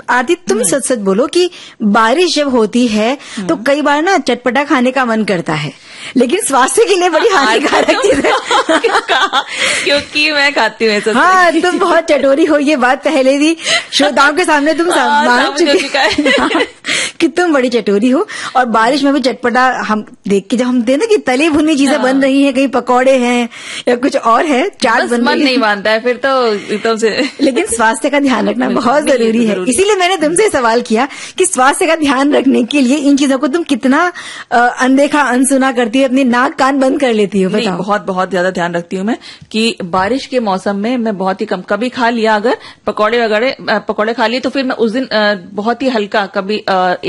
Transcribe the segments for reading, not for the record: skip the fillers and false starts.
आरती तुम सच सच बोलो कि बारिश जब होती है तो कई बार ना चटपटा खाने का मन करता है, लेकिन स्वास्थ्य के लिए बड़ी हानिकारक चीज है। क्योंकि मैं खाती हूँ। हाँ, तुम बहुत चटोरी हो, ये बात पहले भी श्रोताओं के सामने तुम मान चुके कि तुम बड़ी चटोरी हो। और बारिश में भी चटपटा हम देख के जब हम देखते ना कि तली भुनी चीजें बन रही हैं, कहीं पकौड़े हैं या कुछ और है, चाट बन रही है, मन नहीं मानता है फिर तो एकदम से। लेकिन स्वास्थ्य का ध्यान रखना बहुत जरूरी है, इसीलिए मैंने तुमसे सवाल किया कि स्वास्थ्य का ध्यान रखने के लिए इन चीजों को तुम कितना अनदेखा अनसुना करती हो, अपनी नाक कान बंद कर लेती हो? बताओ। बहुत बहुत ज्यादा ध्यान रखती हूँ मैं कि बारिश के मौसम में मैं बहुत ही कम, कभी खा लिया अगर पकौड़े खा लिए तो फिर मैं उस दिन बहुत ही हल्का, कभी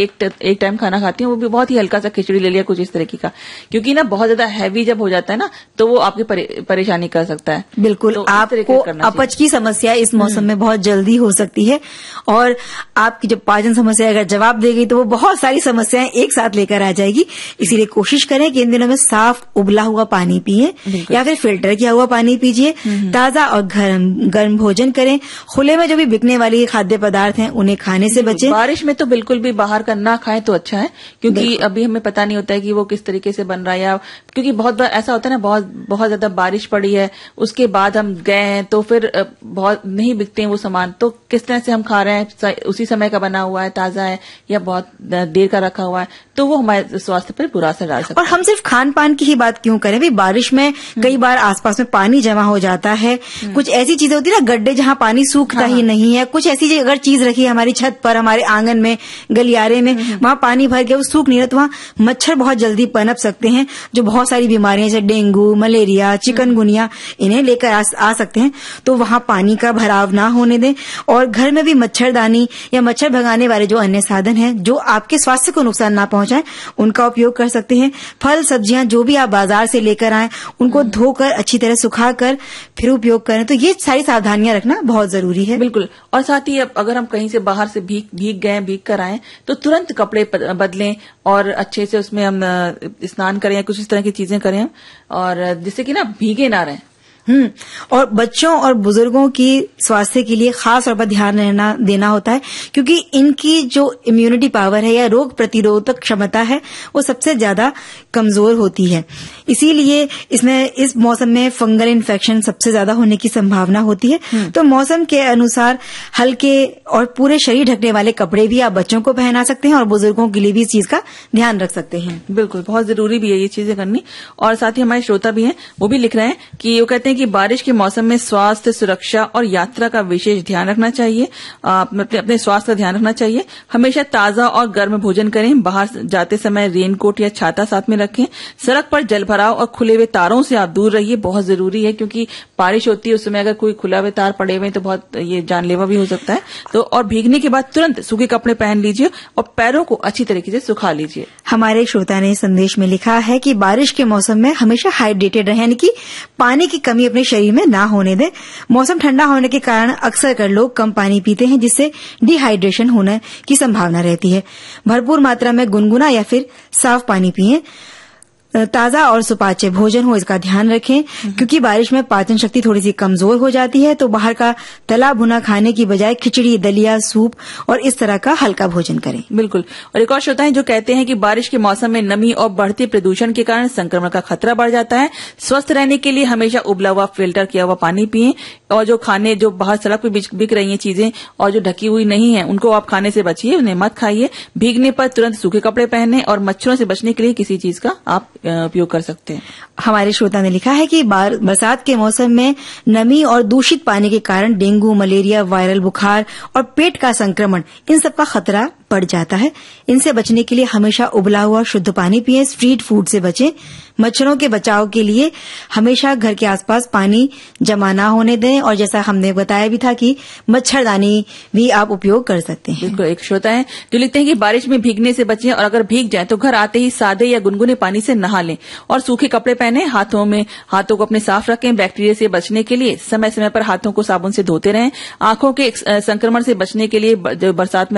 एक टाइम खाना खाती हूँ, वो भी बहुत ही हल्का सा खिचड़ी ले लिया कुछ इस तरीके का, क्योंकि ना बहुत ज्यादा हैवी जब हो जाता है ना तो वो आपकी परेशानी कर सकता है। बिल्कुल, तो आपको अपच की समस्या इस मौसम में बहुत जल्दी हो सकती है, और आपकी जब पाचन समस्या अगर जवाब देगी तो वो बहुत सारी समस्याएं एक साथ लेकर आ जाएगी। इसीलिए कोशिश करें कि इन दिनों में साफ उबला हुआ पानी पिए या फिर फिल्टर किया हुआ पानी पीजिए, ताजा और गर्म भोजन करें, खुले में जो भी बिकने वाली खाद्य पदार्थ हैं उन्हें खाने से बचें। बारिश में तो बिल्कुल भी बाहर का ना खाएं तो अच्छा है, क्योंकि अभी हमें पता नहीं होता है कि वो किस तरीके से बन रहा है, या क्योंकि बहुत बार ऐसा होता है ना, बहुत ज्यादा बारिश पड़ी है उसके बाद हम गए हैं तो फिर बहुत नहीं बिकते हैं वो सामान, तो किस तरह से हम खा रहे हैं, उसी समय का बना हुआ है, ताजा है या बहुत देर का रखा हुआ है, तो वो हमारे स्वास्थ्य पर बुरा असर डाल सकता है। और हम सिर्फ खान पान की ही बात क्यों करें, भी बारिश में कई बार आसपास में पानी जमा हो जाता है, कुछ ऐसी चीजें होती है ना, गड्ढे जहां पानी सूखता ही नहीं है, कुछ ऐसी अगर चीज रखी है हमारी छत पर, हमारे आंगन में, गलियारे में, वहां पानी भर गया, वो सूख नहीं रहा, तो वहां मच्छर बहुत जल्दी पनप सकते हैं, जो बहुत सारी बीमारियां जैसे डेंगू, मलेरिया, चिकनगुनिया इन्हें लेकर आ सकते हैं। तो वहां पानी का भराव ना होने दें, और घर में भी मच्छरदानी या मच्छर भगाने वाले जो अन्य साधन हैं जो आपके स्वास्थ्य को नुकसान ना पहुंचाएं, उनका उपयोग कर सकते हैं। फल सब्जियां जो भी आप बाजार से लेकर आएं उनको धोकर अच्छी तरह सुखाकर फिर उपयोग करें, तो ये सारी सावधानियां रखना बहुत जरूरी है। बिल्कुल, और साथ ही अगर हम कहीं से बाहर से भीग कर आए तो तुरंत कपड़े बदलें और अच्छे से उसमें हम स्नान करें या कुछ इस तरह की चीजें करें, और जिससे कि ना भीगे ना रहें। और बच्चों और बुजुर्गों की स्वास्थ्य के लिए खास तौर पर ध्यान देना होता है, क्योंकि इनकी जो इम्यूनिटी पावर है या रोग प्रतिरोधक क्षमता है वो सबसे ज्यादा कमजोर होती है। इसीलिए इस मौसम में फंगल इन्फेक्शन सबसे ज्यादा होने की संभावना होती है। तो मौसम के अनुसार हल्के और पूरे शरीर ढकने वाले कपड़े भी आप बच्चों को पहना सकते हैं और बुजुर्गों के लिए भी इस चीज का ध्यान रख सकते हैं। बिल्कुल, बहुत जरूरी भी है ये चीजें करनी। और साथ ही हमारे श्रोता भी हैं, वो भी लिख रहे हैं कि वो कहते हैं कि बारिश के मौसम में स्वास्थ्य, सुरक्षा और यात्रा का विशेष ध्यान रखना चाहिए। अपने स्वास्थ्य का ध्यान रखना चाहिए। हमेशा ताजा और गर्म भोजन करें। बाहर जाते समय रेनकोट या छाता साथ में रखें। सड़क पर जलभराव और खुले हुए तारों से आप दूर रहिए, बहुत जरूरी है, क्योंकि बारिश होती है उस समय अगर कोई खुला हुए तार पड़े हुए तो बहुत ये जानलेवा भी हो सकता है। तो और भीगने के बाद तुरंत सूखे कपड़े पहन लीजिए और पैरों को अच्छी तरीके से सुखा लीजिए। हमारे श्रोता ने संदेश में लिखा है कि बारिश के मौसम में हमेशा हाइड्रेटेड रहें, यानी कि पानी की कमी अपने शरीर में ना होने दें। मौसम ठंडा होने के कारण अक्सर कर लोग कम पानी पीते हैं, जिससे डिहाइड्रेशन होने की संभावना रहती है। भरपूर मात्रा में गुनगुना या फिर साफ पानी पिएं। ताजा और सुपाच्य भोजन हो, इसका ध्यान रखें, क्योंकि बारिश में पाचन शक्ति थोड़ी सी कमजोर हो जाती है। तो बाहर का तला भुना खाने की बजाय खिचड़ी, दलिया, सूप और इस तरह का हल्का भोजन करें। बिल्कुल। और एक और श्रोता है जो कहते हैं कि बारिश के मौसम में नमी और बढ़ते प्रदूषण के कारण संक्रमण का खतरा बढ़ जाता है। स्वस्थ रहने के लिए हमेशा उबला हुआ, फिल्टर किया हुआ पानी पिएं, और जो खाने जो बाहर सड़क पे बिक रही हैं चीजें और जो ढकी हुई नहीं है उनको आप खाने से बचिए, उन्हें मत खाइए। भीगने पर तुरंत सूखे कपड़े पहने और मच्छरों से बचने के लिए किसी चीज का आप उपयोग कर सकते हैं। हमारे श्रोता ने लिखा है कि बरसात के मौसम में नमी और दूषित पानी के कारण डेंगू, मलेरिया, वायरल बुखार और पेट का संक्रमण, इन सब का खतरा बढ़ जाता है। इनसे बचने के लिए हमेशा उबला हुआ शुद्ध पानी पिएं, स्ट्रीट फूड से बचें। मच्छरों के बचाव के लिए हमेशा घर के आसपास पानी जमा ना होने दें, और जैसा हमने बताया भी था कि मच्छरदानी भी आप उपयोग कर सकते हैं। बिल्कुल। एक श्रोता है जो लिखते हैं कि बारिश में भीगने से बचें, और अगर भीग जाए तो घर आते ही सादे या गुनगुने पानी से नहा लें और सूखे कपड़े पहने। हाथों को अपने साफ रखें। बैक्टीरिया से बचने के लिए समय समय पर हाथों को साबुन से धोते रहें। आंखों के संक्रमण से बचने के लिए बरसात में